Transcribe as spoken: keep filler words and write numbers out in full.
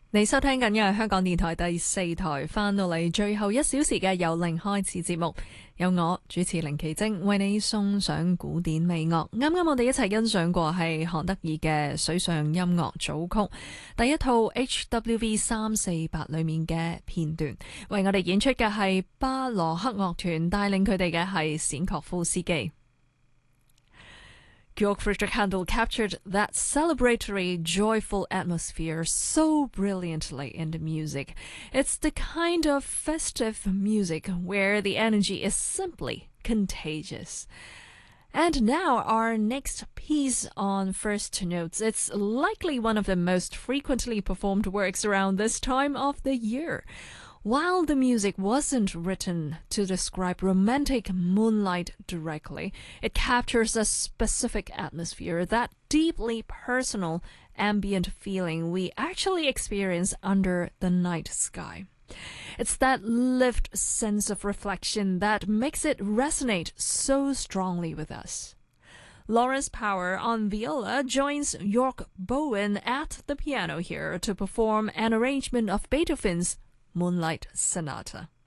你收聽緊嘅係香港電台第四台，翻到嚟最後一小時嘅由零開始節目，有我主持凌奇晶為你送上古典美樂。啱啱我哋一齊欣賞過係韓德爾嘅水上音樂組曲，第一套 H W V 三四八裏面嘅片段，為我哋演出嘅係巴羅克樂團，帶領佢哋嘅係冼霍夫斯基。Georg Friedrich Handel captured that celebratory, joyful atmosphere so brilliantly in the music. It's the kind of festive music where the energy is simply contagious. And now our next piece on First Notes. It's likely one of the most frequently performed works around this time of the year.While the music wasn't written to describe romantic moonlight directly, it captures a specific atmosphere, that deeply personal ambient feeling we actually experience under the night sky. It's that lived sense of reflection that makes it resonate so strongly with us. Lawrence Power on viola joins York Bowen at the piano here to perform an arrangement of Beethoven's Moonlight Sonata.